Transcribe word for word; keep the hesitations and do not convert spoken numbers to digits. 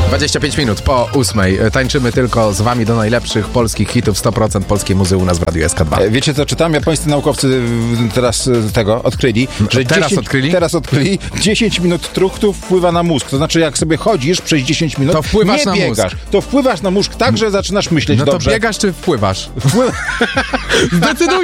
dwadzieścia pięć minut po ósmej. Tańczymy tylko z wami do najlepszych polskich hitów. sto procent polskiej muzy u nas w Radiu S K dwa. Wiecie co czytam? Japońscy naukowcy teraz tego odkryli, że teraz dziesięć, odkryli? teraz odkryli dziesięć minut truchtu wpływa na mózg. To znaczy, jak sobie chodzisz przez dziesięć minut, to wpływasz nie na biegasz. mózg. To wpływasz na mózg tak, że zaczynasz myśleć No to dobrze. biegasz czy wpływasz? Wpływ... Zdecyduj